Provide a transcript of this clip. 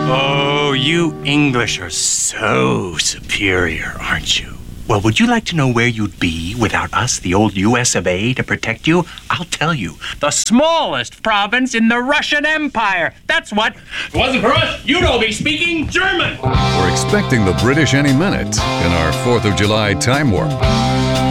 Oh, you English are so superior, aren't you? Well, would you like to know where you'd be without us, the old US of A, to protect you? I'll tell you. The smallest province in the Russian Empire. That's what. If it wasn't for us, you'd all be speaking German. We're expecting the British any minute in our 4th of July time warp.